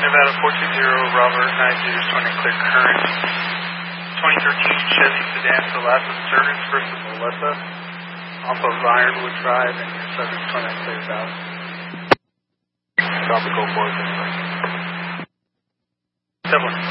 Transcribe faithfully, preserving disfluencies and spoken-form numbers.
Nevada four two zero, Robert nine zero twenty, clear current. twenty thirteen Chevy sedan to last of service versus Melissa off of Ironwood Drive and your seven twenty clear out. Tropical four. Seven.